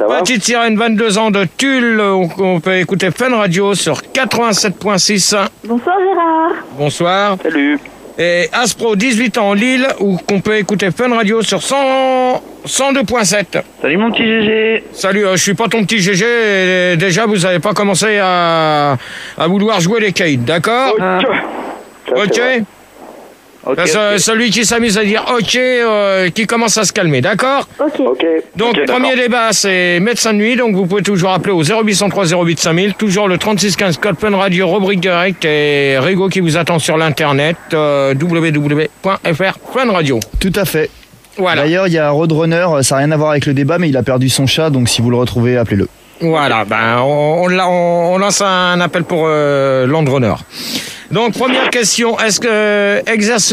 Ça va? Petite sirène, 22 ans de Tulle. On peut écouter Fun Radio sur 87.6. Bonsoir Gérard. Bonsoir. Salut. Et Aspro, 18 ans, Lille, où qu'on peut écouter Fun Radio sur 102.7. Salut mon petit GG. Salut, je suis pas ton petit GG. Et déjà, vous avez pas commencé à vouloir jouer les Cades, d'accord? Ok. Celui qui s'amuse à dire ok, qui commence à se calmer, d'accord? Ok. Donc, premier débat, c'est médecin de nuit. Donc, vous pouvez toujours appeler au 0803 08 5000. Toujours le 3615 code Fun Radio, rubrique direct. Et Rigo qui vous attend sur l'internet, www.fr Fun Radio. Tout à fait. Voilà. D'ailleurs, il y a Roadrunner, ça n'a rien à voir avec le débat, mais il a perdu son chat, donc si vous le retrouvez, appelez-le. Voilà, on lance un appel pour Landrunner. Donc, première question, est-ce que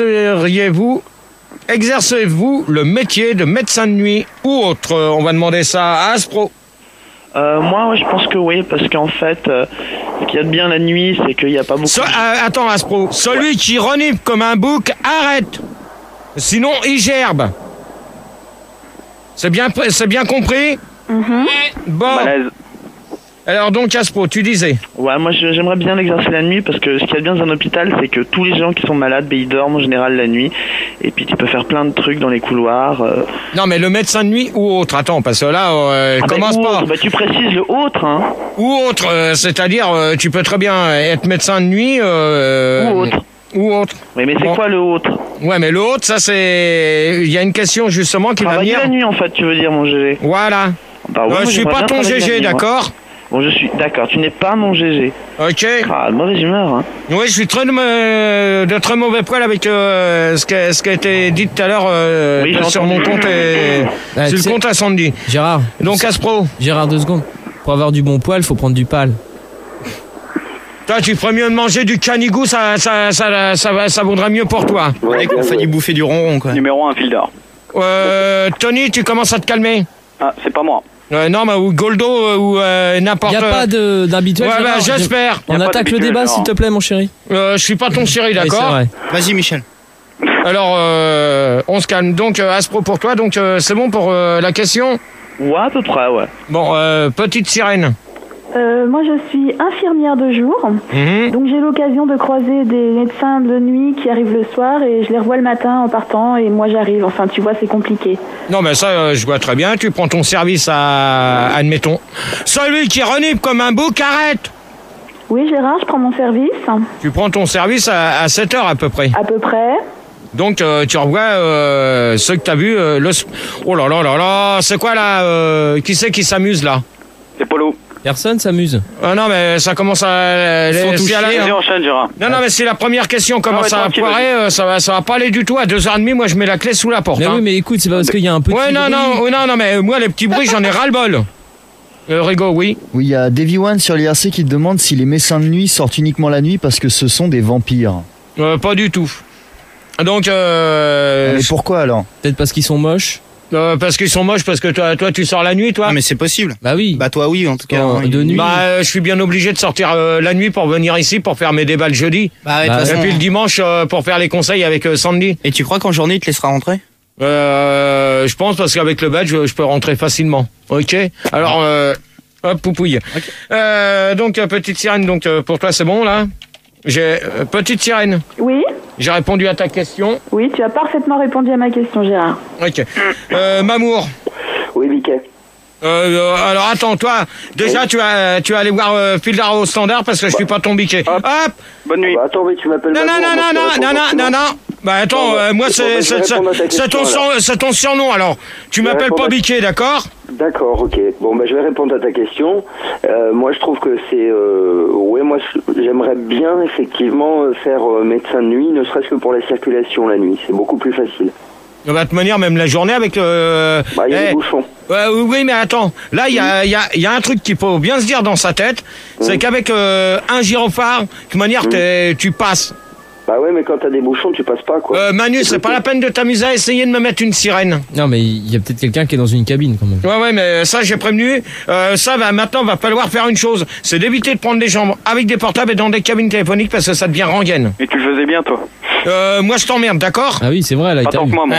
exercez-vous le métier de médecin de nuit ou autre? On va demander ça à Aspro. Moi, je pense que oui, parce qu'en fait, ce qu'il y a de bien la nuit, c'est qu'il n'y a pas beaucoup... Attends, Aspro, celui qui renifle comme un bouc, arrête. Sinon, il gerbe. C'est bien compris? Bon. Malaise. Alors donc, Aspro, tu disais? Ouais, moi j'aimerais bien l'exercer la nuit parce que ce qu'il y a de bien dans un hôpital, c'est que tous les gens qui sont malades, ils dorment en général la nuit. Et puis tu peux faire plein de trucs dans les couloirs. Non, mais le médecin de nuit ou autre? Attends, parce que là, commence pas. Bah, tu précises le autre, hein. Ou autre, c'est-à-dire, tu peux très bien être médecin de nuit. Ou autre. Ou autre. Oui, mais c'est quoi le autre? Ouais, mais le autre, ça c'est... Il y a une question justement qui va venir... la nuit en fait, tu veux dire, mon GG. Voilà. Bah, ouais, je suis pas ton GG, d'accord? Bon, je suis d'accord, tu n'es pas mon GG. Ok. Ah, mauvaise humeur, hein. Oui, je suis de très mauvais poil avec ce qui a été dit tout à l'heure sur mon compte et sur le compte à Sandy. Gérard. Donc, Aspro. Gérard, 2 secondes. Pour avoir du bon poil, faut prendre du pâle. Toi, tu ferais mieux de manger du canigou, ça vaudrait mieux pour toi. Ouais, qu'on fait du bouffer du ronron, quoi. Numéro 1, fil d'or. Tony, tu commences à te calmer. Ah, c'est pas moi. Non, mais ou Goldo ou n'importe. Il n'y a pas d'habituel. Ouais, bah, j'espère. On attaque le débat, s'il te plaît, mon chéri. Je suis pas ton chéri, d'accord? Ouais, Vas-y, Michel. Alors, on se calme. Donc, Aspro pour toi. Donc, c'est bon pour la question? Ouais, à peu près, ouais. Bon, petite sirène. Moi je suis infirmière de jour, donc j'ai l'occasion de croiser des médecins de nuit qui arrivent le soir et je les revois le matin en partant et moi j'arrive, enfin tu vois c'est compliqué. Non mais ça je vois très bien, tu prends ton service à, admettons, celui qui renifle comme un bouc, arrête. Oui Gérard, je prends mon service. Tu prends ton service à 7h à peu près. À peu près. Donc tu revois ceux que t'as vu, oh là là là là, c'est quoi là, qui c'est qui s'amuse là? C'est Polo. Personne s'amuse. Non, mais ça commence à... Enchaîne, Gérard. Non, mais si la première question commence à poirer, ça va pas aller du tout. À 2h30, moi, je mets la clé sous la porte. Mais oui, mais écoute, c'est pas parce qu'il y a un petit bruit. Non, mais moi, les petits bruits, j'en ai ras-le-bol. Rigo, oui. Oui, il y a Davy One sur l'IRC qui te demande si les médecins de nuit sortent uniquement la nuit parce que ce sont des vampires. Pas du tout. Donc... Mais pourquoi alors? Peut-être parce qu'ils sont moches. Parce qu'ils sont moches, parce que toi tu sors la nuit, toi. Non, mais c'est possible. Bah oui. Bah toi oui, en tout cas. De nuit. Bah je suis bien obligé de sortir la nuit pour venir ici pour faire mes débats le jeudi. Bah ouais, et puis le dimanche pour faire les conseils avec Sandy. Et tu crois qu'en journée il te laissera rentrer? Je pense parce qu'avec le badge je peux rentrer facilement. Ok. Alors hop poupouille. Okay. Donc petite sirène, donc pour toi c'est bon là? J'ai petite sirène. Oui. J'ai répondu à ta question. Oui, tu as parfaitement répondu à ma question, Gérard. Ok. Mamour. Oui, Mickey. Alors attends, toi, déjà tu vas aller voir Fildar au standard parce que je suis pas ton biquet. Hop. Bonne nuit. Bah, attends, mais tu m'appelles Non. Bah attends, moi c'est ton surnom alors. Tu m'appelles pas biquet, d'accord? D'accord, ok. Bon, bah je vais répondre à ta question. Moi, je trouve que c'est... ouais, moi, j'aimerais bien, effectivement, faire médecin de nuit, ne serait-ce que pour la circulation la nuit. C'est beaucoup plus facile. De toute manière, même la journée avec... il y a des bouchons. Oui, mais attends. Là, il y a un truc qu'il faut bien se dire dans sa tête. C'est qu'avec un gyrophare, de toute manière, tu passes. Bah ouais, mais quand t'as des bouchons, tu passes pas, quoi. Manu, c'est pas la peine de t'amuser à essayer de me mettre une sirène. Non, mais il y a peut-être quelqu'un qui est dans une cabine, quand même. Ouais, mais ça, j'ai prévenu. Maintenant, va falloir faire une chose. C'est d'éviter de prendre des gens avec des portables et dans des cabines téléphoniques parce que ça devient rengaine. Et tu le faisais bien, toi? Moi, je t'emmerde, d'accord? Ah oui, c'est vrai, là, Attends que moi, mon Dieu.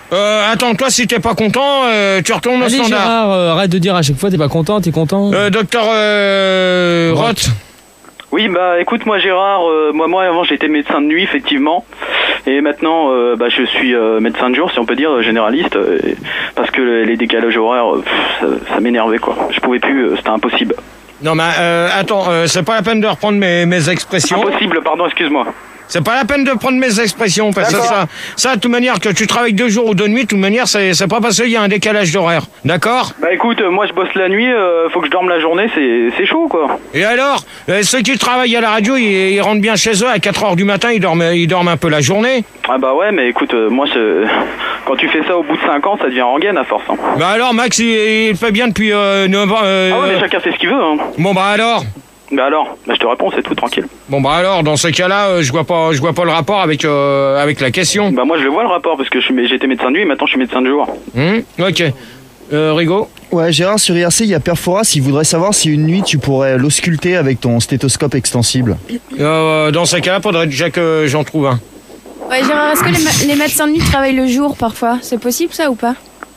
Attends, toi, si t'es pas content, tu retournes au Allez, standard. Gérard, arrête de dire à chaque fois t'es pas content, t'es content. Docteur Roth. Oui, bah écoute, moi Gérard, moi avant j'étais médecin de nuit effectivement, et maintenant je suis médecin de jour, si on peut dire, généraliste, parce que les décalages horaires, ça m'énervait quoi. Je pouvais plus, c'était impossible. Non mais attends, c'est pas la peine de reprendre mes expressions. Impossible, pardon, excuse-moi. C'est pas la peine de prendre mes expressions, parce que ça, de toute manière, que tu travailles 2 jours ou 2 nuits, de toute manière, c'est pas parce qu'il y a un décalage d'horaire, d'accord? Bah écoute, moi je bosse la nuit, faut que je dorme la journée, c'est chaud quoi. Et alors, ceux qui travaillent à la radio, ils rentrent bien chez eux à 4h du matin, ils dorment un peu la journée. Ah bah ouais, mais écoute, moi quand tu fais ça au bout de 5 ans, ça devient rengaine à force. Hein. Bah alors, Max, il fait bien depuis 9 ans. Ah ouais, mais chacun fait ce qu'il veut. Hein. Bon bah alors. Bah je te réponds, c'est tout tranquille. Bon bah alors, dans ce cas-là, je vois pas le rapport avec la question. Bah moi je le vois le rapport parce que j'étais médecin de nuit et maintenant je suis médecin de jour. Ok. Rigaud. Ouais, Gérard, sur IRC, il y a Perforas, il voudrait savoir si une nuit tu pourrais l'ausculter avec ton stéthoscope extensible. Dans ce cas-là, faudrait déjà que j'en trouve un. Ouais, Gérard, est-ce que les médecins de nuit travaillent le jour parfois? C'est possible ça ou pas?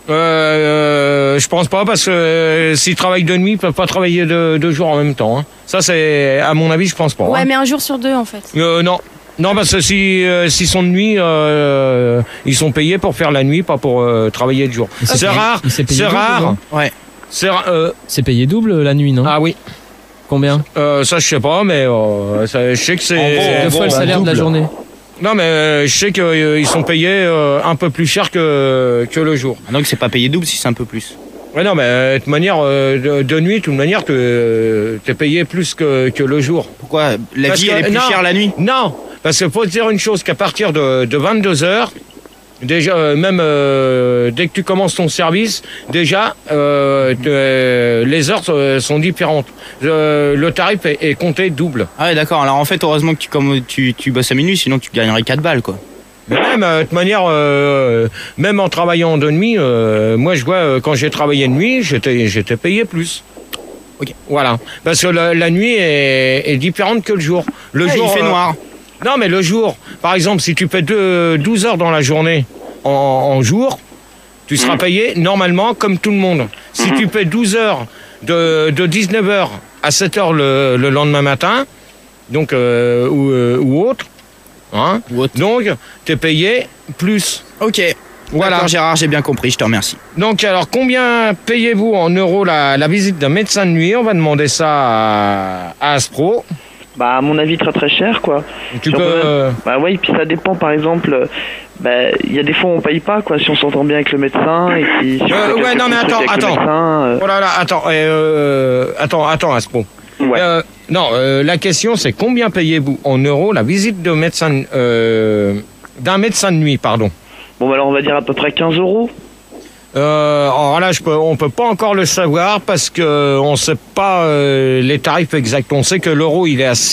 Je pense pas, parce que s'ils travaillent de nuit, ils peuvent pas travailler de jour en même temps. Hein. Ça, c'est, à mon avis, je pense pas. Ouais, hein. mais un jour sur 2 en fait. Non, parce que s'ils sont de nuit, ils sont payés pour faire la nuit, pas pour travailler de jour. C'est rare. C'est rare. Ouais. C'est payé double la nuit, non? Ah oui. Combien? Ça, je sais pas, mais je sais que c'est 2 fois le salaire de la journée. Non, mais je sais qu'ils sont payés un peu plus cher que le jour. Ah, donc c'est pas payé double si c'est un peu plus. Ouais, non, mais de toute manière, de nuit, de toute manière, t'es payé plus que le jour. Pourquoi? La vie, elle est plus chère la nuit? Non, parce qu'il faut te dire une chose, qu'à partir de 22h, déjà, même dès que tu commences ton service, déjà, les heures sont différentes. Le tarif est compté double. Ah ouais, d'accord. Alors en fait, heureusement que tu bosses à minuit, sinon tu gagnerais 4 balles, quoi. Mais même, de toute manière, même en travaillant de nuit, moi je vois, quand j'ai travaillé de nuit, j'étais payé plus. Ok. Voilà. Parce que la nuit est différente que le jour. Le jour, il fait noir. Non, mais le jour, par exemple, si tu fais 12 heures dans la journée en jour, tu seras payé normalement comme tout le monde. Si tu fais 12 heures de 19h à 7h le lendemain matin, donc, ou autre, hein, donc tu es payé plus. Ok. Voilà. D'accord, Gérard, j'ai bien compris, je te remercie. Donc, alors, combien payez-vous en euros la visite d'un médecin de nuit? On va demander ça à Aspro. Bah, à mon avis, très très cher, quoi. Tu peux... Bah ouais, puis ça dépend, par exemple, il y a des fois où on paye pas, quoi, si on s'entend bien avec le médecin, et puis... Si ouais, non, mais attends. Oh là là, attends, Aspro. Ouais. La question, c'est combien payez-vous en euros la visite de médecin, d'un médecin de nuit, pardon? Bon, bah alors, on va dire à peu près 15 €. Alors là, on peut pas encore le savoir parce que on sait pas les tarifs exacts. On sait que l'euro il est à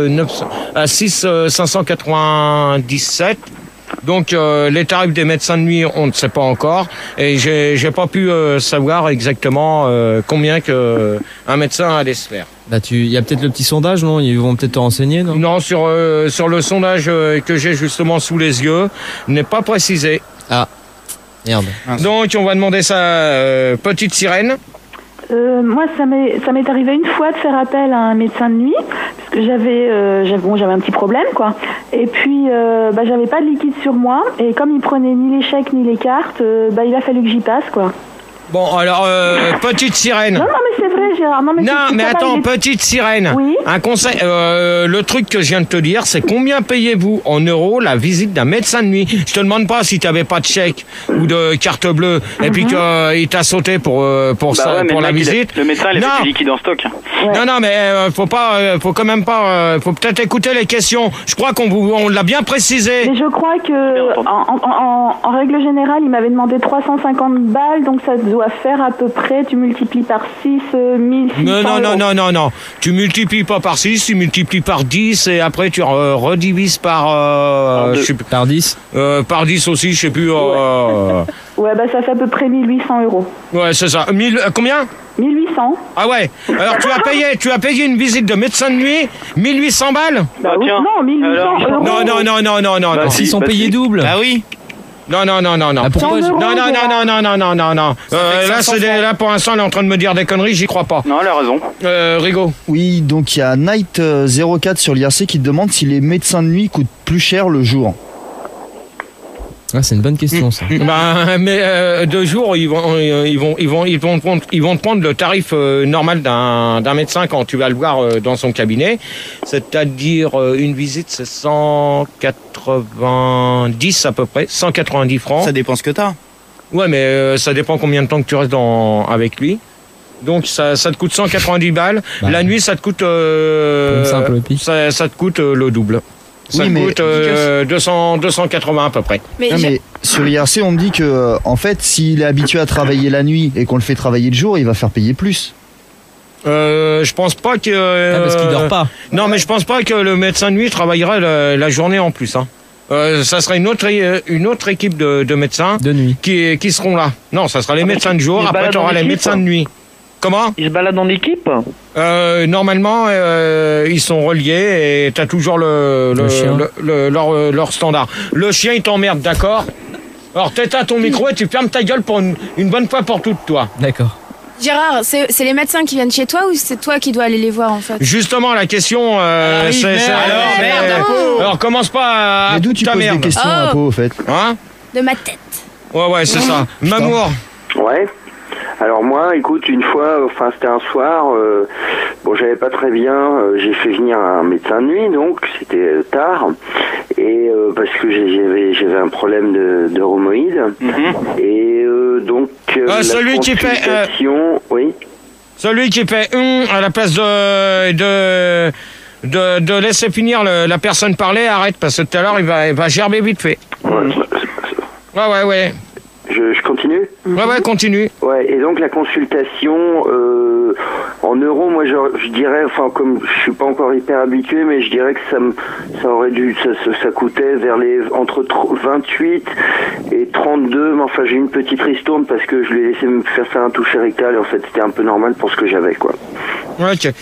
6,597. Donc les tarifs des médecins de nuit, on ne sait pas encore. Et j'ai pas pu savoir exactement combien que un médecin allait se faire. Bah il y a peut-être le petit sondage, non? Ils vont peut-être te renseigner, non? Non, sur le sondage que j'ai justement sous les yeux, n'est pas précisé. Ah. Merde. Donc on va demander ça Petite Sirène. Moi, ça m'est arrivé une fois de faire appel à un médecin de nuit parce que j'avais un petit problème, quoi. Et puis, j'avais pas de liquide sur moi et comme il prenait ni les chèques ni les cartes, il a fallu que j'y passe, quoi. Bon, alors, Petite Sirène. Non, mais c'est vrai, Gérard. Non, mais attends, Petite Sirène. Oui. Un conseil, le truc que je viens de te dire, c'est combien payez-vous en euros la visite d'un médecin de nuit? Je te demande pas si tu n'avais pas de chèque ou de carte bleue et puis qu'il t'a sauté pour la visite. Le médecin, il a fait du liquide en stock. Ouais. Non, mais faut quand même pas, faut peut-être écouter les questions. Je crois qu'on l'a bien précisé. Mais je crois que, en règle générale, il m'avait demandé 350 balles, donc ça doit faire à peu près, tu multiplies par 6, 1600 Non. Tu multiplies pas par 6, tu multiplies par 10 et après tu redivises par 10. Par 10 aussi, je sais plus. Ouais, ça fait à peu près 1800 €. Ouais, c'est ça. Combien? 1800. Ah ouais. Alors tu as payé une visite de médecin de nuit 1800 balles? Bah oui, non, 1800 €. Non. Ils sont payés double. Ah oui. Non. Pourquoi Non. Là, pour l'instant, elle est en train de me dire des conneries, j'y crois pas. Non, elle a raison. Rigaud. Oui, donc il y a Night04 sur l'IRC qui demande si les médecins de nuit coûtent plus cher le jour. Ah, c'est une bonne question, ça. Mais de jour, ils vont te prendre le tarif normal d'un médecin quand tu vas le voir dans son cabinet. C'est-à-dire une visite, c'est 190 à peu près, 190 francs. Ça dépend ce que t'as. Ouais, mais ça dépend combien de temps que tu restes avec lui. Donc ça te coûte 190 balles. La nuit, ça te coûte ça te coûte le double. Ça coûte 280 à peu près. Mais sur IRC, on me dit que en fait, s'il est habitué à travailler la nuit et qu'on le fait travailler le jour, il va faire payer plus. Je pense pas que... parce qu'il dort pas. Non, mais je pense pas que le médecin de nuit travaillerait la journée en plus. Hein. Ça serait une autre équipe de médecins de nuit qui seront là. Non, ça sera les médecins de jour. Après, tu auras les médecins de nuit. Comment ? Ils se baladent en équipe ? Normalement, ils sont reliés et t'as toujours leur standard. Le chien, il t'emmerde, d'accord ? Alors, t'éteins ton micro et tu fermes ta gueule pour une bonne fois pour toutes, toi. D'accord. Gérard, c'est les médecins qui viennent chez toi ou c'est toi qui dois aller les voir en fait ? Justement, la question, alors commence pas à... Mais d'où tu poses des questions à Pau, au fait ? Hein ? De ma tête. Ouais, c'est ça. Mamour. Ouais. Alors moi, écoute, une fois, c'était un soir, j'avais pas très bien, j'ai fait venir un médecin de nuit, donc c'était tard, et parce que j'avais un problème de rhumoïde, et donc celui qui fait oui. Celui qui fait à la place de laisser finir la personne parler, arrête, parce que tout à l'heure il va gerber vite fait. Ouais. Je continue ? Ouais, continue. Ouais, et donc la consultation en euros, moi je dirais, comme je suis pas encore hyper habitué, mais je dirais que ça coûtait entre 28 et 32, mais enfin j'ai une petite ristourne parce que je lui ai laissé me faire un toucher rectal et en fait c'était un peu normal pour ce que j'avais, quoi. Ok.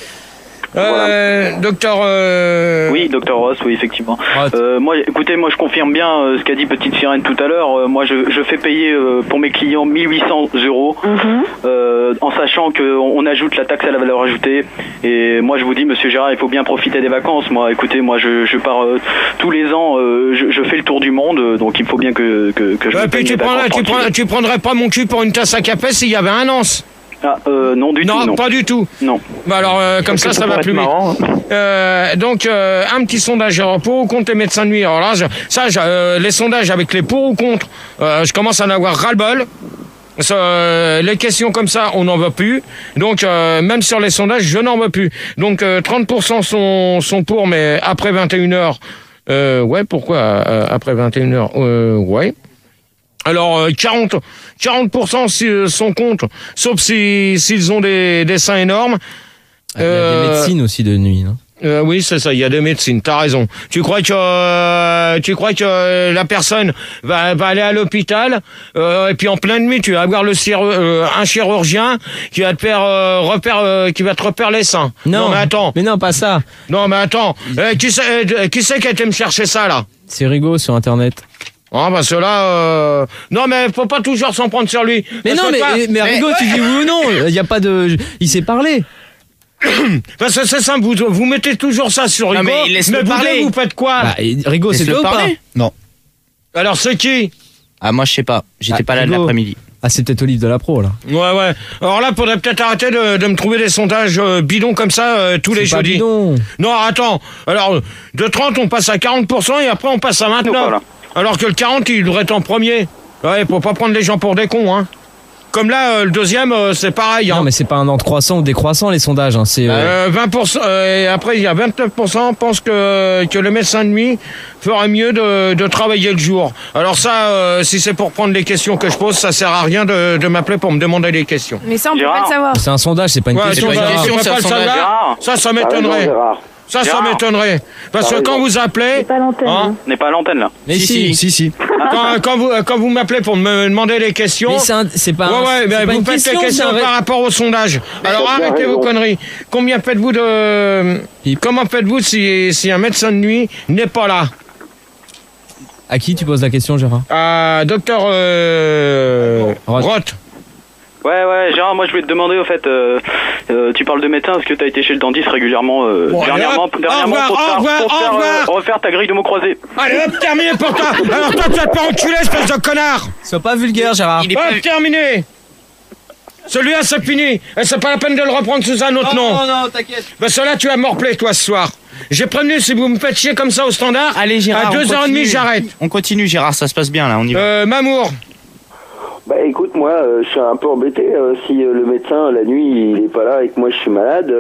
Docteur Oui, docteur Ross, oui, effectivement. Moi, écoutez, je confirme bien ce qu'a dit Petite Sirène tout à l'heure. Moi, je fais payer pour mes clients 1800 €, en sachant qu'on ajoute la taxe à la valeur ajoutée. Et moi, je vous dis, monsieur Gérard, il faut bien profiter des vacances. Moi, écoutez, je pars tous les ans, je fais le tour du monde, donc il faut bien que je me paye mes vacances. Tu prendrais pas mon cul pour une tasse à café s'il y avait un anse? Non, du tout. Non, pas du tout. Non. Bah alors, comme ça va plus vite. Donc, un petit sondage pour ou contre les médecins de nuit. Alors là, les sondages avec les pour ou contre, je commence à en avoir ras-le-bol. Les questions comme ça, on n'en veut plus. Donc, même sur les sondages, je n'en veux plus. Donc, 30% sont pour, mais après 21h. Ouais, pourquoi après 21h ouais. Alors, 40% sont contre, sauf s'ils ont des seins énormes. Il y a des médecines aussi de nuit, non? Oui, c'est ça, il y a des médecines, t'as raison. Tu crois que la personne va aller à l'hôpital, et puis en pleine nuit, tu vas avoir un chirurgien qui va te faire qui va te repérer les seins. Non, mais attends. Mais non, pas ça. Non, mais attends. Qui c'est qui a été me chercher ça, là? C'est Rigaud sur Internet. Ah, parce que là, non, mais faut pas toujours s'en prendre sur lui. Mais non, mais Rigaud, tu dis oui ou non? Il y a pas de, il sait parler. Parce que c'est simple, vous mettez toujours ça sur Rigaud. Non, mais laisse-le parler. Vous faites quoi? Bah, Rigaud, c'est toi ou pas? Non. Alors, c'est qui? Ah, moi, je sais pas. J'étais pas là de l'après-midi. Ah, c'est peut-être Olive de la Pro, là. Ouais. Alors là, faudrait peut-être arrêter de me trouver des sondages bidons comme ça tous les jeudis. Bidon. Non, attends. Alors, de 30, on passe à 40% et après, on passe à 29. Voilà. Alors que le 40, il devrait être en premier. Ouais, faut pas prendre les gens pour des cons, hein. Comme là, le deuxième, c'est pareil. Non, hein. mais c'est pas un ordre croissant ou décroissant, les sondages. Hein. C'est 20%. Et après, il y a 29% pensent que le médecin de nuit ferait mieux de travailler le jour. Alors ça, si c'est pour prendre les questions que je pose, ça sert à rien de m'appeler pour me demander des questions. Mais ça, on peut pas le savoir. C'est un sondage, c'est pas une question. c'est pas une question, c'est un sondage. Ça m'étonnerait. Ça m'étonnerait. Parce que quand vous appelez... Pas l'antenne. On n'est pas à l'antenne, là. Mais si. Quand vous m'appelez pour me demander les questions... Mais c'est pas... Ouais, mais vous faites les questions par rapport au sondage. Alors arrêtez vos conneries. Comment faites-vous si un médecin de nuit n'est pas là? À qui tu poses la question, Gérard? Docteur Roth. Ouais, Gérard, moi je voulais te demander au fait, tu parles de médecin, est-ce que t'as été chez le dentiste régulièrement dernièrement pour refaire ta grille de mots croisés? Allez hop, terminé pour toi. Alors toi tu vas te faire enculer, espèce de connard. Sois pas vulgaire, Gérard. Hop, terminé. Celui-là c'est fini, et c'est pas la peine de le reprendre sous un autre nom. Non, t'inquiète. Ben celui-là tu vas me replaire toi ce soir. J'ai prévenu, si vous me faites chier comme ça au standard, Allez, Gérard, à 2h30 j'arrête. On continue, Gérard, ça se passe bien là, on y va. Mamour. Bah écoute, moi je suis un peu embêté si le médecin la nuit il est pas là et que moi je suis malade,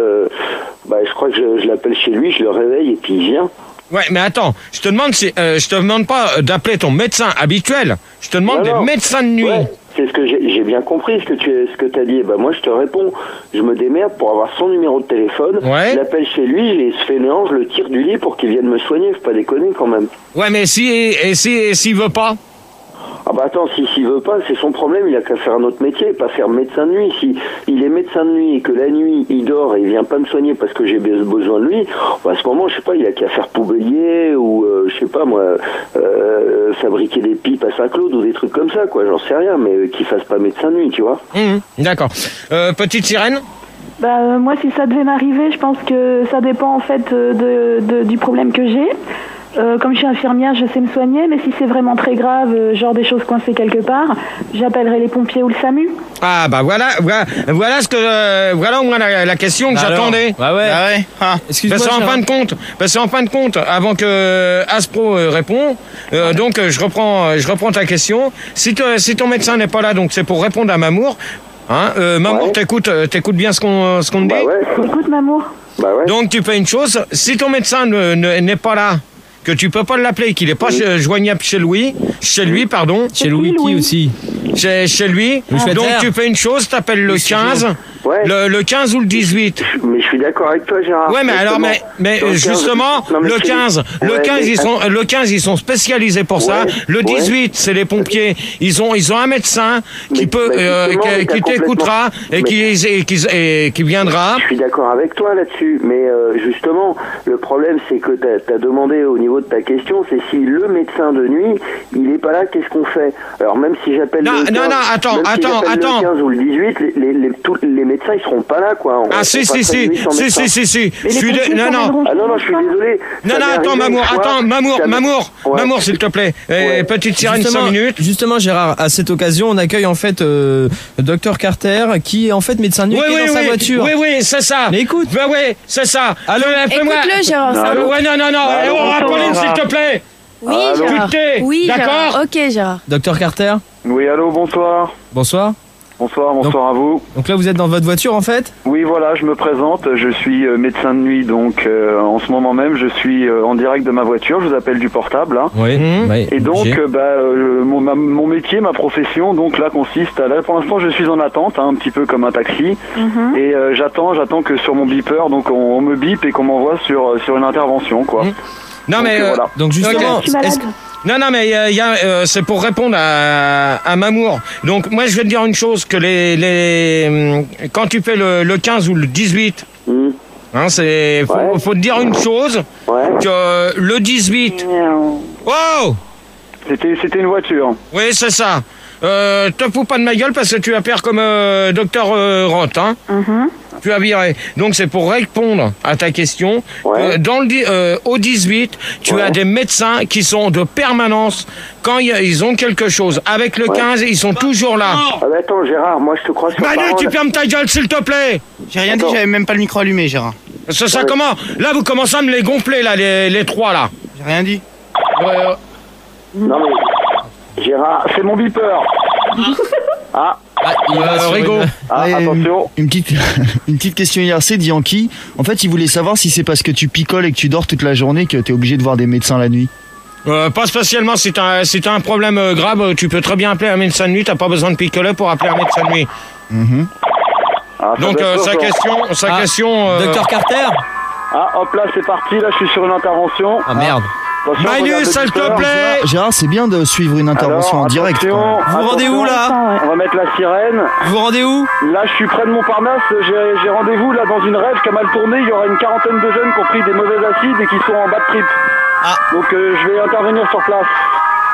je crois que je l'appelle chez lui, je le réveille et puis il vient. Ouais, mais attends, je te demande pas d'appeler ton médecin habituel, je te demande des médecins de nuit. Ouais, c'est ce que j'ai bien compris ce que t'as dit. Bah moi je te réponds, je me démerde pour avoir son numéro de téléphone, je l'appelle chez lui, et ce fainéant, je le tire du lit pour qu'il vienne me soigner, faut pas déconner quand même. Ouais, mais s'il veut pas. Ah bah attends, s'il veut pas, c'est son problème, il a qu'à faire un autre métier, pas faire médecin de nuit. Si il est médecin de nuit et que la nuit il dort et il vient pas me soigner parce que j'ai besoin de lui, à ce moment, je sais pas, il a qu'à faire poubelier ou je sais pas moi, fabriquer des pipes à Saint-Claude ou des trucs comme ça, quoi, j'en sais rien, mais qu'il fasse pas médecin de nuit, tu vois. D'accord. Petite sirène? Moi, si ça devait m'arriver, je pense que ça dépend en fait du problème que j'ai. Comme je suis infirmière, je sais me soigner, mais si c'est vraiment très grave, genre des choses coincées quelque part, j'appellerai les pompiers ou le SAMU. Ah bah voilà ce que voilà au moins la question que j'attendais. Ouais. Excuse-moi. Parce qu'en fin de compte, avant que Aspro répond, donc je reprends ta question. Si ton médecin n'est pas là, donc c'est pour répondre à Mamour. Hein, Mamour, t'écoutes bien ce qu'on te dit. Ouais. Écoute, Mamour. Bah ouais. Donc tu fais une chose, si ton médecin n'est pas là, que tu peux pas l'appeler, qu'il est pas joignable chez lui, Chez Louis qui aussi. Chez lui. Donc tu fais une chose, t'appelles le 15, le 15 ou le 18. Mais je suis d'accord avec toi, Gérard. Ouais, mais alors, mais justement, le 15, ils sont spécialisés pour ça. Le 18, c'est les pompiers. Ils ont un médecin qui t'écoutera et qui viendra. Je suis d'accord avec toi là-dessus, mais justement, le problème, c'est que t'as demandé au niveau de ta question, c'est si le médecin de nuit, il est pas là, qu'est-ce qu'on fait? Alors même si j'appelle le 15, le 15 ou le 18, les médecins ils seront pas là, quoi. Si. Non, je suis désolé. Non, attends, Mamour, s'il te plaît. Petite sirène, 5 minutes. Justement, Gérard, à cette occasion, on accueille en fait Dr Carter, qui est en fait médecin de nuit, qui est dans sa voiture. Oui, c'est ça. Mais écoute. Oui, c'est ça. Allô, écoute-le, Gérard. Non. Pauline, s'il te plaît. Oui, Gérard. Oui, d'accord. Gérard. Ok, Gérard. Dr Carter. Oui, allô, bonsoir. Bonsoir. Bonsoir à vous. Donc là, vous êtes dans votre voiture, en fait? Oui, voilà, je me présente. Je suis médecin de nuit, donc en ce moment même, je suis en direct de ma voiture. Je vous appelle du portable. Hein. Oui. Et donc, mon métier, ma profession, donc là consiste à... Là, pour l'instant, je suis en attente, un petit peu comme un taxi. Et j'attends que sur mon beeper, donc on me bip et qu'on m'envoie sur une intervention, quoi. Non, mais voilà. Donc justement, Non, mais c'est pour répondre à Mamour. Donc, moi, je vais te dire une chose, que quand tu fais le 15 ou le 18, faut te dire une chose, que le 18... Wow! C'était une voiture. Oui, c'est ça. Te fous pas de ma gueule parce que tu vas faire comme Dr Roth, hein. Tu as viré. Donc c'est pour répondre à ta question. Au 18, tu as des médecins qui sont de permanence quand ils ont quelque chose. Avec le 15, ils sont toujours là. Ah bah attends, Gérard, moi je te crois sur Manu, parole. tu fermes ta gueule, s'il te plaît. J'ai rien dit, j'avais même pas le micro allumé, Gérard. Ça comment? Là, vous commencez à me les gonfler, là, les trois, là. J'ai rien dit. Non mais, Gérard, c'est mon beeper. Rigaud. Attention. Une petite question IRC de Yankee. En fait, il voulait savoir si c'est parce que tu picoles et que tu dors toute la journée que t'es obligé de voir des médecins la nuit. Pas spécialement. Si t'as un problème grave, tu peux très bien appeler un médecin de nuit. T'as pas besoin de picoler pour appeler un médecin de nuit. Donc sa question. Dr Carter. Hop là, c'est parti. Là, je suis sur une intervention. Ah merde. Manu, s'il te plaît. Gérard, c'est bien de suivre une intervention en direct. Vous rendez où là? On va mettre la sirène. Vous rendez où? Là, je suis près de Montparnasse. J'ai rendez-vous là dans une rêve qui a mal tourné. Il y aura une quarantaine de jeunes qui ont pris des mauvais acides et qui sont en bas de trip. Donc je vais intervenir sur place.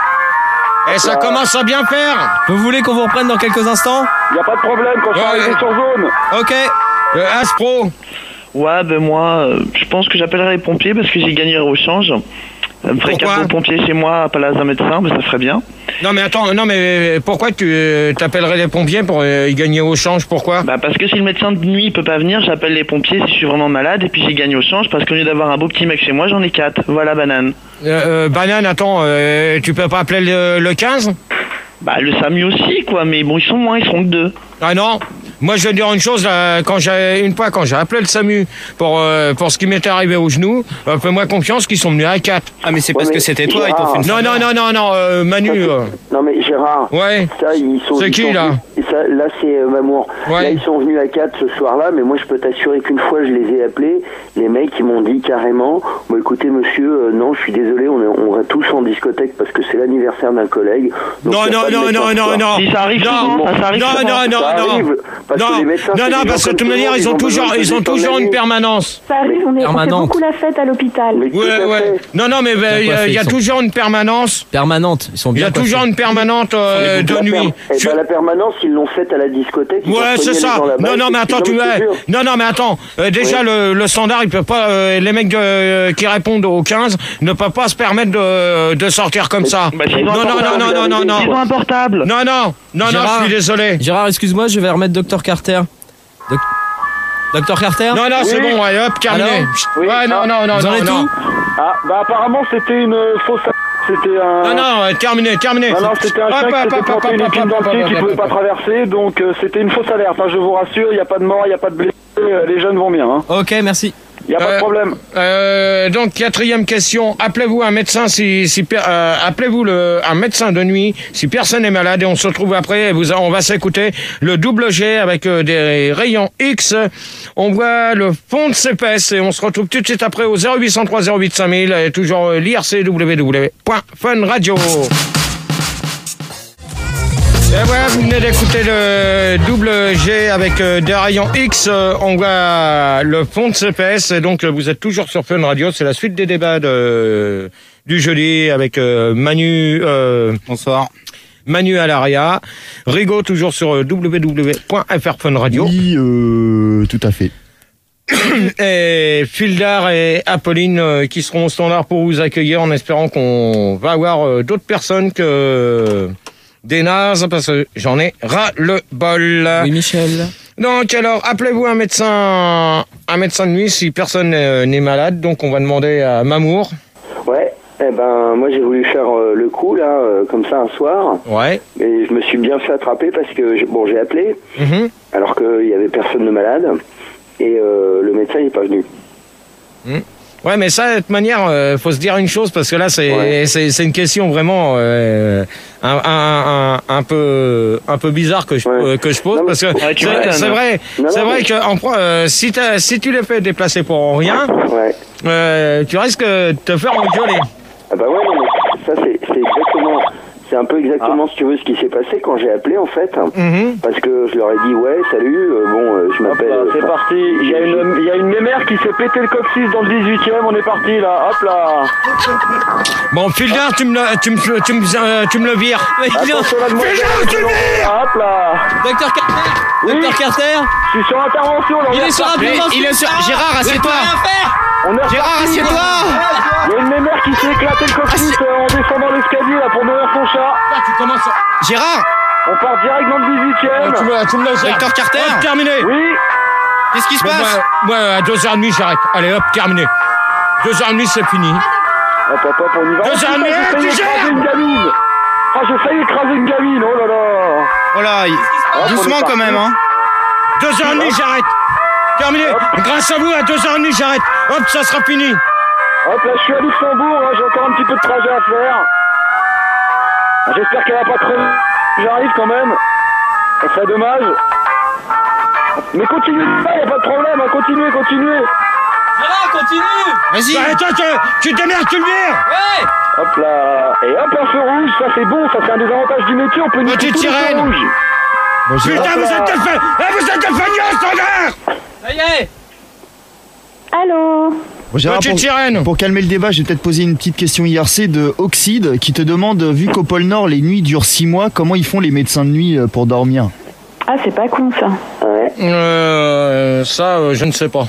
Et ça commence à bien faire. Vous voulez qu'on vous reprenne dans quelques instants? Y a pas de problème quand je suis arrivé sur zone. Ok. Aspro. Ouais, ben moi, je pense que j'appellerai les pompiers parce que j'ai gagné au change. Ça me ferait 4 pompiers chez moi à Palaz d'un médecin, mais ça ferait bien. Non mais attends, mais pourquoi tu t'appellerais les pompiers pour y gagner au change? Pourquoi? Bah parce que si le médecin de nuit peut pas venir, j'appelle les pompiers si je suis vraiment malade et puis j'ai gagné au change parce qu'au lieu d'avoir un beau petit mec chez moi, j'en ai 4. Voilà, banane. Banane, attends, tu peux pas appeler le 15? Bah le SAMU aussi quoi, mais bon ils sont moins, ils seront que 2. Ah non. Moi, je vais dire une chose, là, quand j'ai appelé le SAMU pour ce qui m'était arrivé au genou, fais-moi confiance qu'ils sont venus à 4. Ah, mais c'est parce que c'était toi, ils t'ont fait une non, Manu. Non, mais Gérard, ouais. Ça, ils sont. C'est qui, là? Là, c'est Mamour. Ouais. Là, ils sont venus à 4 ce soir-là, mais moi, je peux t'assurer qu'une fois, je les ai appelés. Les mecs, ils m'ont dit carrément, bon, écoutez, monsieur, non, je suis désolé, on va tous en discothèque parce que c'est l'anniversaire d'un collègue. Donc, non. Si ça arrive souvent, ça arrive souvent. Non, parce que de toute manière, ils ont toujours une permanence. Ça arrive, on fait beaucoup la fête à l'hôpital. Ouais. Non, mais il y a toujours une permanence. Permanente, ils sont bien. Il y a toujours une permanente de nuit. La permanence, ils l'ont faite à la discothèque. Ouais, c'est ça. Non, mais attends, déjà le standard, il peut pas. Les mecs qui répondent au 15 ne peuvent pas se permettre de sortir comme ça. Non. Ils ont un portable. Non, je suis désolé. Gérard, excuse-moi, je vais remettre Dr Carter. Dr Carter? Non, c'est bon, ouais, hop, terminé. Ouais, non. Vous en êtes où? Ah, bah apparemment c'était une fausse. C'était un. Non, terminé. Non, c'était un chien qui s'était planté une épine dans le pied qui pouvait pas traverser, donc c'était une fausse alerte. Hein, je vous rassure, il n'y a pas de mort, il n'y a pas de blessés, les jeunes vont bien. Hein. Ok, merci. Il n'y a pas de problème. Donc, 4e question. Appelez-vous un médecin appelez-vous un médecin de nuit si personne n'est malade et on se retrouve après. On va s'écouter le double G avec des rayons X. On voit le fond de CPS et on se retrouve tout de suite après au 0803 08 5000 et toujours l'IRC www.funradio. Et voilà, vous venez d'écouter le double G avec des rayons X. On voit le fond de CPS. Et donc, vous êtes toujours sur Fun Radio. C'est la suite des débats du jeudi avec Manu. Bonsoir. Manu Alaria. Rigo, toujours sur www.frfunradio. Oui, tout à fait. Et Fildar et Apolline qui seront au standard pour vous accueillir en espérant qu'on va avoir d'autres personnes que des nazes parce que j'en ai ras le bol. Oui, Michel. Donc alors, appelez-vous un médecin de nuit si personne n'est malade. Donc on va demander à Mamour. Ouais. Moi j'ai voulu faire le coup là, comme ça un soir. Ouais. Et je me suis bien fait attraper parce que j'ai appelé, alors qu'il y avait personne de malade et le médecin il est pas venu. Ouais, mais ça, de toute manière, faut se dire une chose parce que là, c'est une question vraiment un peu bizarre que je pose parce que c'est vrai que si tu les fais déplacer pour rien, tu risques de te faire engueuler. Ah bah ouais, non, mais ça c'est exactement. C'est un peu exactement, si tu veux, ce qui s'est passé quand j'ai appelé, en fait. Parce que je leur ai dit, ouais, salut, je m'appelle... c'est parti. Il y a une mémère qui s'est pété le coccyx dans le 18e, on est parti, là. Hop là. Bon, Fildar, tu me le vires. Fildar, tu le vires. Hop là. Docteur Carter. Oui. Docteur Carter. Je suis sur intervention, là. Il est sur intervention. Gérard, assieds-toi. Gérard, assieds-toi. Il y a une mémère qui s'est éclaté le coccyx en descendant l'escalier, là, pour nourrir son chat. Gérard. On part direct dans le 18e. Tu me laisses. Docteur Carter. Hop, terminé. Oui. Qu'est-ce qui se passe? Ouais, à 2h30, j'arrête. Allez, hop, terminé. 2h30, c'est fini. Hop, on y va. 2h30, tu gères. Une gamine. Ah, j'ai failli écraser une gamine, oh là là. Oh là, doucement quand même, hein. 2h30, j'arrête. Terminé. Grâce à vous, à 2h30, j'arrête. Hop, ça sera fini. Hop, là, je suis à Luxembourg, hein, j'ai encore un petit peu de trajet à faire. J'espère qu'elle va pas crever. J'arrive quand même. Ça serait dommage. Mais continuez pas, y a pas de problème, hein, continuez. Gérard, continue. Vas-y. Bah, toi, tu te démerdes, tu le vires. Ouais. Hop là. Et hop, un feu rouge, ça c'est bon, ça c'est un des avantages du métier, on peut niquer tous les feux rouges. Putain, vous êtes des feignants, standard. Ça y est. Allô. Gérard, Petite sirène. Pour calmer le débat, je vais peut-être poser une petite question IRC de Oxide qui te demande, vu qu'au pôle Nord les nuits durent 6 mois, comment ils font les médecins de nuit pour dormir? Ah, c'est pas con ça. Je ne sais pas.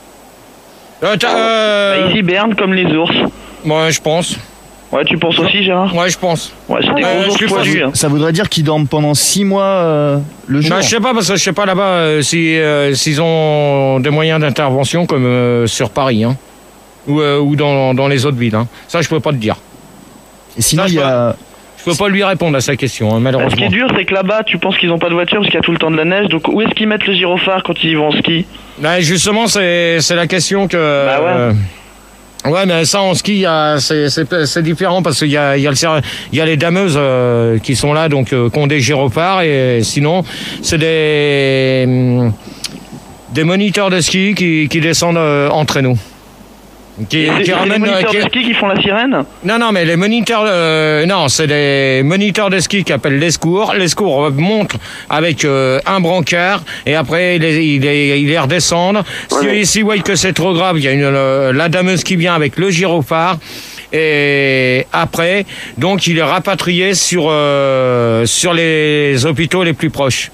Ils hibernent comme les ours. Ouais, je pense. Ouais, tu penses aussi, Gérard? Ouais, je pense. Ouais, c'est des gros ours poilus. Hein. Ça voudrait dire qu'ils dorment pendant 6 mois le jour? Je sais pas, parce que je sais pas là-bas s'ils ont des moyens d'intervention comme sur Paris, hein. Ou dans les autres villes. Hein. Ça, je peux pas te dire. Et sinon, je peux pas lui répondre à sa question, hein, malheureusement. Ce qui est dur, c'est que là-bas, tu penses qu'ils ont pas de voiture parce qu'il y a tout le temps de la neige. Donc, où est-ce qu'ils mettent le gyrophare quand ils vont en ski? Justement, c'est la question que... Bah ouais. Ouais, mais ça en ski, c'est différent parce qu'il y a les dameuses qui sont là, donc qui ont des gyrophares, et sinon c'est des moniteurs de ski qui descendent entre nous. C'est les moniteurs de ski qui font la sirène? Non, mais les moniteurs... non, c'est des moniteurs de ski qui appellent les secours. Les secours montent avec un brancard et après ils les redescendent. S'ils voient que c'est trop grave, il y a la dameuse qui vient avec le gyrophare. Et après, donc il est rapatrié sur les hôpitaux les plus proches.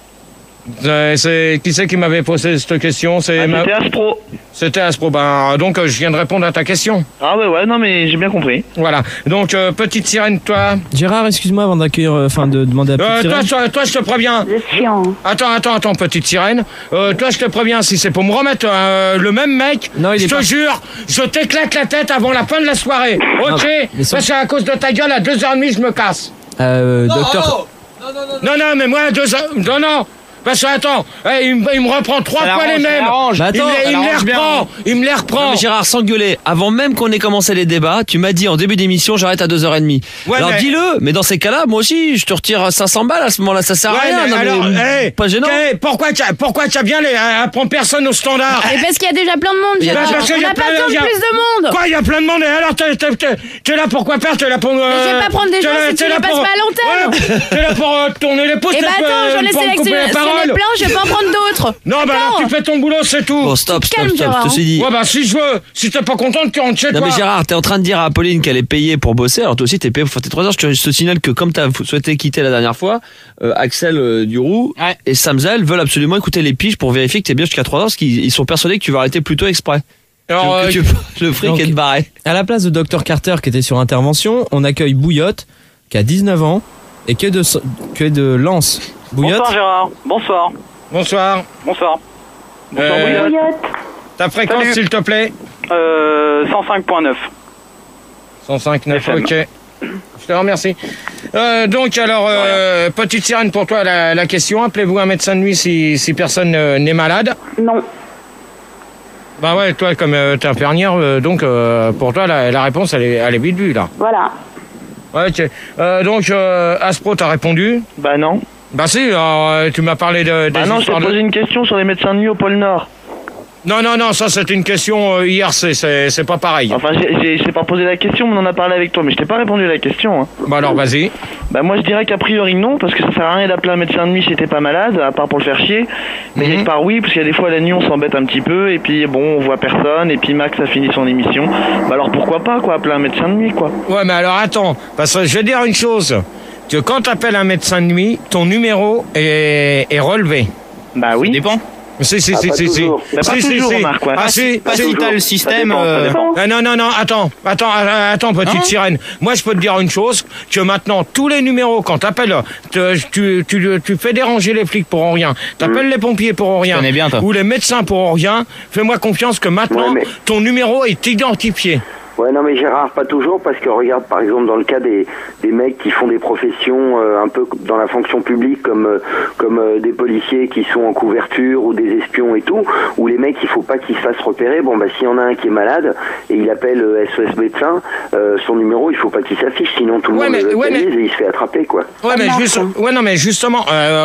Qui c'est qui m'avait posé cette question? C'était Aspro. C'était Aspro. Donc je viens de répondre à ta question. Ah ouais, non mais j'ai bien compris. Voilà. Donc petite sirène, toi. Gérard, excuse-moi avant d'accueillir, de demander à petite sirène. Toi, je te préviens. C'est chiant. Attends, petite sirène. Toi, je te préviens, si c'est pour me remettre le même mec, je te jure, je t'éclate la tête avant la fin de la soirée. Ok? Parce qu'à cause de ta gueule, à 2h30, je me casse. Docteur. Non, mais moi, à 2h... Non. Parce que attends, il me reprend 3 fois les mêmes. Il me les reprend. Non, mais Gérard, sans gueuler, avant même qu'on ait commencé les débats, tu m'as dit en début d'émission j'arrête à 2h30. Ouais, alors dis-le, mais dans ces cas-là, moi aussi, je te retire 500 balles à ce moment-là, ça sert à rien. Pas gênant. Pourquoi tu as bien prends personne au standard? Et parce qu'il y a déjà plein de monde, Gérard. On n'a pas besoin de plus de monde. Quoi, il y a plein de monde? Et alors, t'es là pour quoi faire? T'es là pour... Je vais pas prendre des gens si tu les passes pas à l'antenne. T'es là pour tourner les pouces. Et attends, j'en ai sélectionné plein, je vais pas en prendre d'autres. Non, alors tu fais ton boulot, c'est tout. Bon, stop, Gérard. je te suis dit. Ouais, si t'es pas contente, tu rentres chez toi. Non, mais Gérard, t'es en train de dire à Apolline qu'elle est payée pour bosser, alors toi aussi t'es payé pour faire tes 3 heures. Je te signale que comme t'as souhaité quitter la dernière fois, Axel Duroux et Samzel veulent absolument écouter les piges pour vérifier que t'es bien jusqu'à 3 heures, parce qu'ils sont persuadés que tu vas arrêter plus tôt exprès. Alors, que tu le fric est de barré. À la place de Dr Carter qui était sur intervention, on accueille Bouillotte qui a 19 ans et que de Lens. Bouillotte. Bonsoir Gérard, bonsoir. Bonsoir. Bonsoir. Bouillotte. Ta fréquence, s'il te plaît? 105.9. 105.9, ok. Je te remercie. Donc, alors, petite sirène pour toi, la question. Appelez-vous un médecin de nuit si personne n'est malade? Non. Bah ouais, toi, comme t'es infirmière, donc pour toi, la réponse, elle est vite vue, là. Voilà. Ouais, ok. Donc, Aspro, t'as répondu? Bah non. Bah si, alors, tu m'as parlé de... Bah non, je t'ai posé une question sur les médecins de nuit au pôle Nord. Non, ça c'est une question IRC, c'est pas pareil. Enfin, je t'ai pas posé la question, mais on en a parlé avec toi, mais je t'ai pas répondu à la question. Hein. Bah alors, vas-y. Bah moi je dirais qu'a priori non, parce que ça sert à rien d'appeler un médecin de nuit si t'es pas malade, à part pour le faire chier. Mais quelque part oui, parce qu'il y a des fois la nuit on s'embête un petit peu, et puis bon, on voit personne, et puis Max a fini son émission. Bah alors pourquoi pas, quoi, appeler un médecin de nuit, quoi. Ouais, mais alors attends, parce que je vais dire une chose, que quand t'appelles un médecin de nuit, ton numéro est relevé. Bah oui. Ça dépend. Si. Pas toujours, Marc, ouais. Ah si, si t'as le système... Non, attends, petite sirène. Moi, je peux te dire une chose, que maintenant, tous les numéros, quand t'appelles, tu fais déranger les flics pour rien, t'appelles les pompiers pour rien, bien, ou les médecins pour rien, fais-moi confiance que maintenant, ton numéro est identifié. Ouais, non mais Gérard, pas toujours, parce que regarde par exemple dans le cas des mecs qui font des professions un peu dans la fonction publique comme des policiers qui sont en couverture ou des espions et tout, où les mecs il faut pas qu'ils se fassent repérer. Bon bah s'il y en a un qui est malade et il appelle SOS médecin, son numéro il faut pas qu'il s'affiche, sinon tout le monde le localise et il se fait attraper quoi. Mais justement,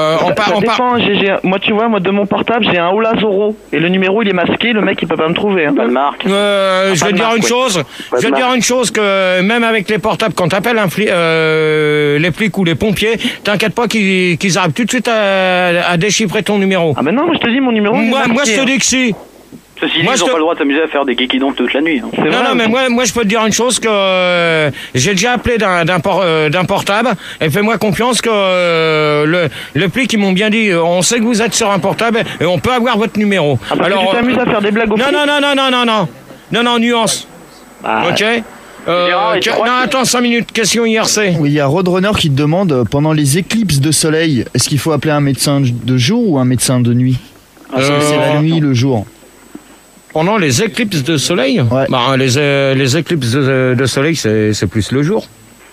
moi tu vois, moi de mon portable j'ai un Ola Zoro et le numéro il est masqué, le mec il peut pas me trouver. Hein. Pas de marque. Je vais dire une chose. Je veux dire une chose, que même avec les portables, quand t'appelles les flics ou les pompiers, t'inquiète pas qu'ils arrivent tout de suite à déchiffrer ton numéro. Ah mais non, moi je te dis mon numéro. Moi je te dis que si. Ceci dit, ils n'ont pas le droit de s'amuser à faire des geekidons toute la nuit. Hein. Non, mais moi je peux te dire une chose que j'ai déjà appelé d'un portable et fais-moi confiance que le pli qui m'ont bien dit on sait que vous êtes sur un portable et on peut avoir votre numéro. Ah, parce que tu t'amuses à faire des blagues au flic. Non, nuance. Ok. Attends 5 minutes, question IRC. Oui, il y a Roadrunner qui te demande pendant les éclipses de soleil, est-ce qu'il faut appeler un médecin de jour ou un médecin de nuit? C'est la nuit, le jour. Pendant les éclipses de soleil, les éclipses de soleil, c'est plus le jour.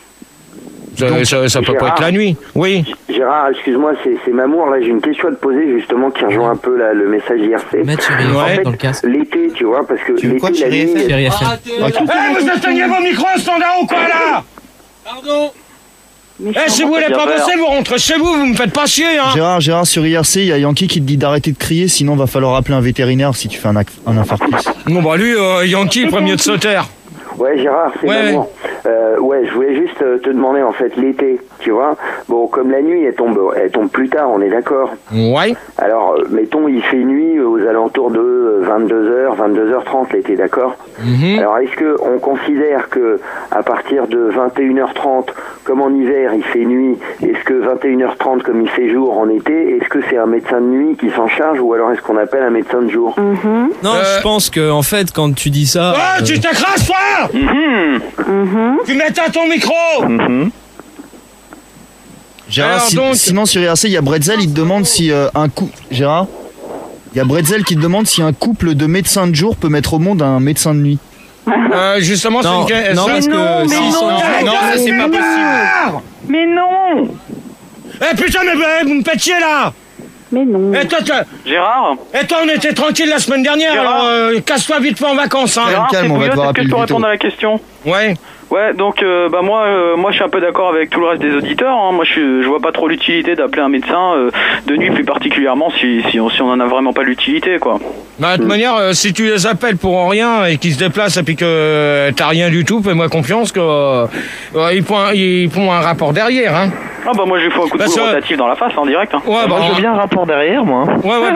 Ça peut pas être la nuit. Oui. Gérard, excuse-moi, c'est Mamour. Là, j'ai une question à te poser justement qui rejoint un peu le message IRC. En fait, l'été, tu vois, parce que l'été, la nuit. Vous éteignez vos micros standard ou quoi là? Pardon. Si vous voulez pas bosser, vous rentrez chez vous, vous me faites pas chier, hein. Gérard, sur IRC, il y a Yankee qui te dit d'arrêter de crier, sinon va falloir appeler un vétérinaire si tu fais un infarctus. Bon bah lui, Yankee, il ferait mieux de se taire. Ouais, Gérard, c'est Mamour. Je voulais juste te demander, en fait, l'été, tu vois. Bon, comme la nuit, elle tombe plus tard, on est d'accord. Ouais. Alors, mettons, il fait nuit aux alentours de 22h, 22h30 l'été, d'accord. Alors, est-ce que on considère que à partir de 21h30, comme en hiver, il fait nuit, est-ce que 21h30, comme il fait jour en été, est-ce que c'est un médecin de nuit qui s'en charge ou alors est-ce qu'on appelle un médecin de jour? Non, je pense que, en fait, quand tu dis ça... Oh, tu t'écrases, toi! Tu mets à ton micro. Gérard, sinon sur IRC, il y a Bretzel, il te demande si Gérard, il y a Bretzel qui te demande si un couple de médecins de jour peut mettre au monde un médecin de nuit. Justement, c'est une non, parce que non, ça c'est pas possible. Mais non. Putain, mais vous me faites chier là. Mais non. Gérard. Et toi, on était tranquille la semaine dernière, alors casse-toi vite fait en vacances. Hein. Gérard, c'est Bouillotte, est-ce que je peux répondre à la question? Ouais. Ouais, donc moi je suis un peu d'accord avec tout le reste des auditeurs. Hein. Moi je vois pas trop l'utilité d'appeler un médecin de nuit, plus particulièrement si on en a vraiment pas l'utilité, quoi. Bah, de toute manière, si tu les appelles pour rien et qu'ils se déplacent et puis que t'as rien du tout, fais-moi confiance que ils font un rapport derrière, hein. Ah bah moi j'ai fait un coup de boule rotatif dans la face en direct. Hein. Ouais, moi je veux bien un rapport derrière, moi.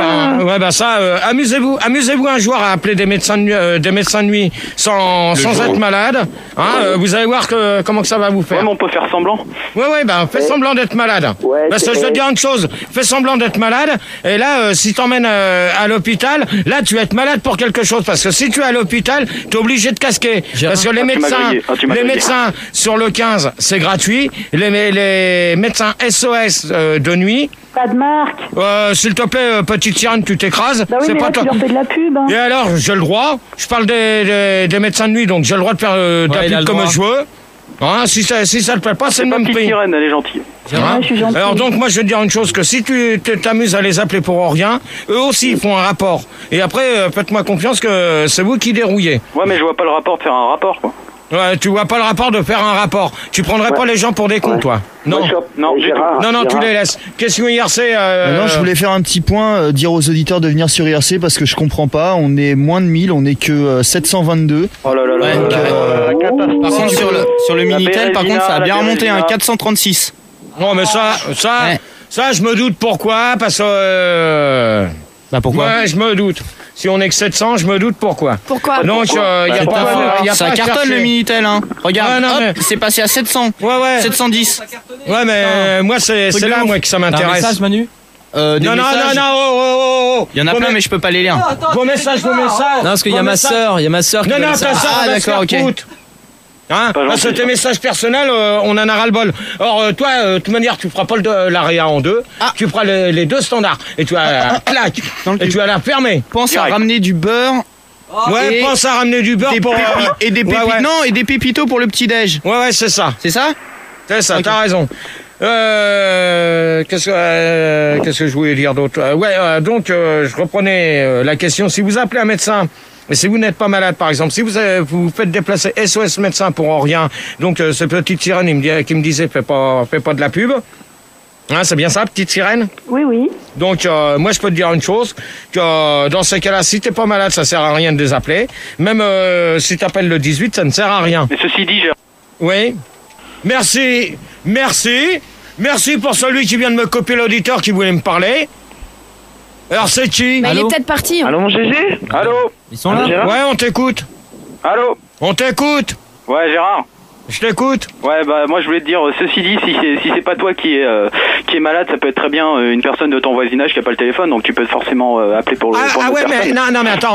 Amusez-vous un jour à appeler des médecins de nuit sans être malade. Hein, vous allez voir comment que ça va vous faire. Ouais, mais on peut faire semblant. Fais semblant d'être malade. Je te dis une chose, fais semblant d'être malade, et là, si t'emmènes à l'hôpital, là, tu vas être malade pour quelque chose, parce que si tu es à l'hôpital, t'es obligé de casquer. Parce que les médecins sur le 15, c'est gratuit. Les médecins SOS de nuit. Pas de marque. S'il te plaît, petite sirène, tu t'écrases. Bah oui, c'est pas toi. Tu leur fais de la pub. Hein. Et alors, j'ai le droit. Je parle des médecins de nuit, donc j'ai le droit de faire de la pub comme je veux. Hein, si ça te plaît pas, c'est le même prix. Petite sirène, elle est gentille. Je suis gentil. Alors donc, moi, je vais te dire une chose, que si tu t'amuses à les appeler pour rien, eux aussi, ils font un rapport. Et après, faites-moi confiance que c'est vous qui dérouillez. Ouais, mais je vois pas le rapport de faire un rapport, quoi. Ouais, tu vois pas le rapport de faire un rapport. Tu prendrais pas les gens pour des cons, toi? Non. Non, tu les laisses. Question IRC. Non, je voulais faire un petit point, dire aux auditeurs de venir sur IRC parce que je comprends pas. On est moins de 1000, on est que 722. Oh là là là. Par contre, sur le Minitel, par contre, ça a bien remonté, 436. Non, mais ça, je me doute pourquoi, parce que. Pourquoi? Ouais, je me doute. Si on est que 700, je me doute pourquoi. Pourquoi? Donc, ça cartonne le Minitel, hein. Regarde, c'est passé à 700. 710. Ouais, mais moi, c'est là, moi, que ça m'intéresse. Un message, Manu? Non, il y en a plein, mais je peux pas les lire. Vos messages. Non, parce qu'il y a ma sœur, qui ta sœur, d'accord, ok. Hein, c'est tes messages personnels, on en a ras-le-bol. Or, toi, de toute manière, tu feras pas l'AREA en deux. Tu feras les deux standards. Et tu vas clac. Et tu vas la fermer. Pense à ramener du beurre. Ouais, pense à ramener du beurre pour... et des pépitos. Non, et des pépitos pour le petit-déj. Ouais, c'est ça. C'est ça? C'est ça, t'as raison. Qu'est-ce que je voulais dire d'autre? Donc, je reprenais la question. Si vous appelez un médecin... Mais si vous n'êtes pas malade, par exemple, si vous faites déplacer SOS médecin pour rien, donc cette petite sirène qui me disait fais pas de la pub. Hein, c'est bien ça, petite sirène? Oui. Donc moi je peux te dire une chose, que dans ces cas-là, si t'es pas malade, ça sert à rien de les appeler. Même si t'appelles le 18, ça ne sert à rien. Mais ceci dit, Oui. Merci pour celui qui vient de me copier l'auditeur qui voulait me parler. Alors c'est qui? Bah, il est peut-être parti. Allô, mon GG? Allô? Ils sont là? Ouais, on t'écoute. Allô? On t'écoute. Ouais, Gérard. Je t'écoute. Ouais, bah moi je voulais te dire, ceci dit, si c'est pas toi qui est malade, ça peut être très bien une personne de ton voisinage qui a pas le téléphone, donc tu peux forcément appeler pour le. Ouais, mais non, mais attends.